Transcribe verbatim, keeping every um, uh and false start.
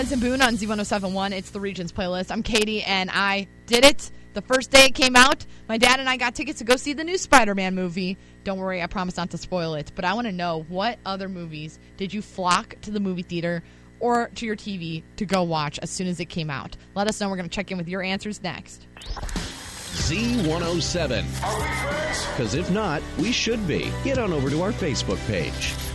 Benson Boone on Z ten seventy-one. It's the Regions playlist. I'm Katie, and I did it. The first day it came out, my dad and I got tickets to go see the new Spider-Man movie. Don't worry, I promise not to spoil it. But I want to know, what other movies did you flock to the movie theater or to your T V to go watch as soon as it came out? Let us know. We're going to check in with your answers next. Z one oh seven. Because if not, we should be. Get on over to our Facebook page.